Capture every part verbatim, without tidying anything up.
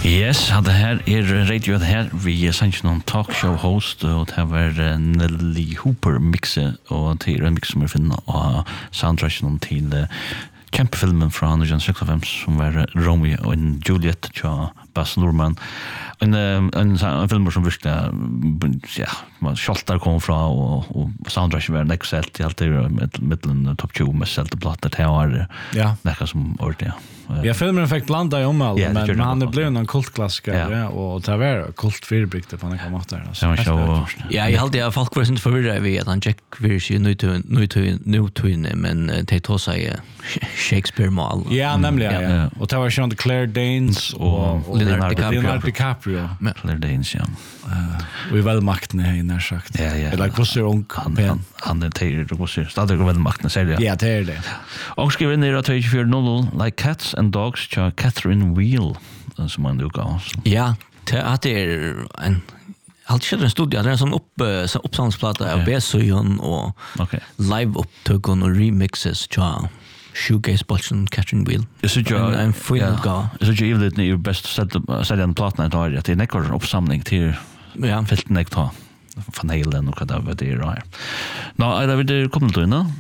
Yes, det här är radio det här vi är sen någon talkshow host och det var Nelly Hooper mixe och till en mix som är finna och soundtracken till kämpefilmen från nittonhundrasextiofem som var Romeo och Juliet tja Baz Luhrmann. En en en film som verkligen ja, man skottar kom från och och soundtracken var excellt i allt det mitten top tjugo med sält platta det har ja näka som ordentligt. Ja, filmen fick landa i om all, yeah, men han är blivit en kultklassiker yeah. ja, och det var kultfyrbrygte på något mått där. Så så ja, jag hade folk var inte förvirrade vid att han check vill ju nu till nu till nu till men det tar sig Shakespeare mal. Ja, nämligen ja. ja. Och det var Sean Claire Danes och, och Leonardo DiCaprio. Leonardo DiCaprio. Claire Danes ja. Uh, vi väl makten här när sagt. Ja, ja. Eller hur ser hon han han är till det går så stadigt väl makten säger jag. Ja, det är det. Och skriver ner att tjugofyra noll like cats and dogs to Catherine Wheel som man då går. Ja, det är en allt kör en studio där som upp så uppsamlingsplatta av Besoyon och okay. live upptagning och remixes tja shoegaze bollen Catherine Wheel. Is it your en full go. Is it you that you best set set on plattan att det är neckar uppsamling till ja fälten nekta från hela och vad det är där. Nå, är det kommer då innan?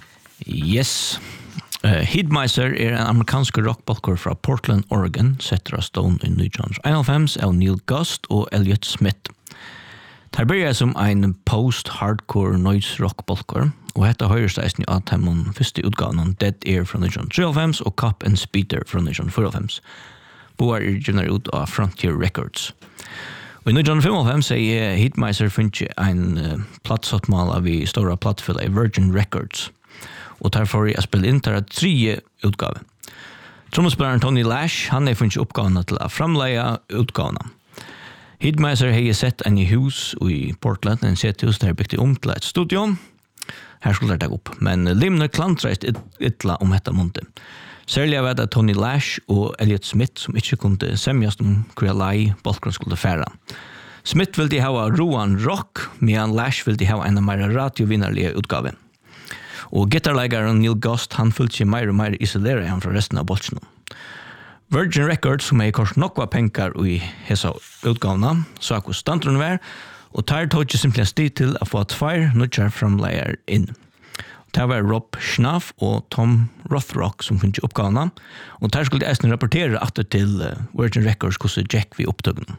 Yes. Uh, Headmiser er en amerikansk rockbalkor fra Portland, Oregon, setter av Stone i nittonhundrafem av Neil Gust og Elliot Smith. Det börjar som en post-hardcore noise rockbalkor, og dette høyres det i at de første utgaven Dead Air fra nittonhundratrefem og Cup and Speeder fra nittonhundrafyrtiofem. Boar er generert ut av Frontier Records. Og i nittonhundrafemtiofem sier Headmiser funnet en uh, plattsattmal av i stora plattfylla i Virgin Records. Og derfor jeg spille inn til tre utgave. Trommespilleren Tony Lash, han er funnet oppgavene til å framleie utgavene. Headmiser har sett en i hus i Portland, en sett hus der bygde om til et studio. Her skulle det ta opp, men limner klantreist ytla om dette måned. Særlig var det Tony Lash og Elliot Smith som ikke kunne semjast om hva lei balkene skulle fære. Smith ville ha roan rock, medan Lash ville ha en mer radiovinnerlige utgave. Og gitarlegaren Neil Gust, han følte seg mer og mer isoleret han fra resten av bolsene. Virgin Records, som er kort nok var penger i hese utgavene, så hvor standardene var, og tar tog ikke simpelthen sti til å få tvær nødger framleier inn. Det var Rob Schnaff og Tom Rothrock som finnes i oppgavene, og der skulle de rapportere atter til Virgin Records hvordan Jack vi opptøkene.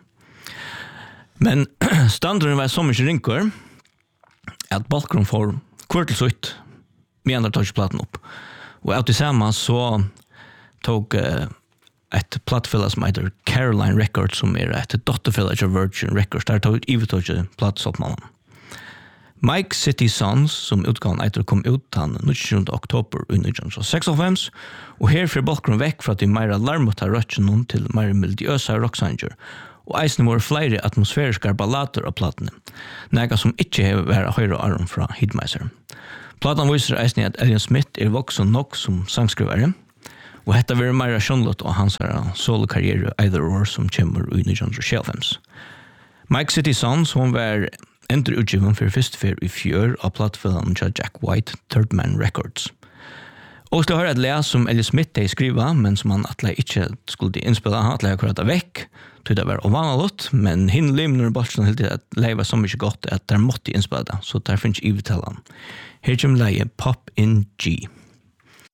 Men standardene var så mye rinker, at balkene får kvartelsøyt, men där tog plattan upp. Och av tillsammans så tog uh, ett plattfälla som heter Caroline Records som är ett dotterfälla av Virgin Records. Där tog ett tog plattsaltmannen. Mike City Sons som utgaven etter kom ut den nittonhundrasjunde oktober i nittonhundrasextiofem och här för bakgrund väck för att det är mer larmata rötchen till mer melodiösa rocksanger och eisen var flere atmosfäriska ballader av platten. Något som inte har varit höjre arm från Headmiser. Platan viser eisen at Elliot Smith er voksen nok som sangskrivare, og dette vil mer skjønnlått av hans solokarriere Either Or som kommer i nittonhundrasjuttiofem. Mike City Sons, hun var endre utgiven for første fyr i fjør av plattfilmen til Jack White, Third Man Records. Og skal høre et le som Elliot Smith har skrivet, men som han atle ikke skulle innspille, han atle akkurat vekk, til det var ovanlig, men hinn limner og balsen helt til at le var så mye godt at der måtte innspille det, så der finnes i uttalen. Her kommer leie Pop in G.